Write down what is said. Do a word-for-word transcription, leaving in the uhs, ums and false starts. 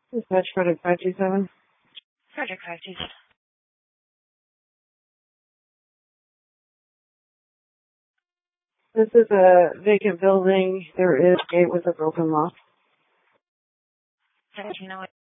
Dispatch Project five two seven. Project five two seven. This is a vacant building. There is a gate with a broken lock. seventeen oh eight.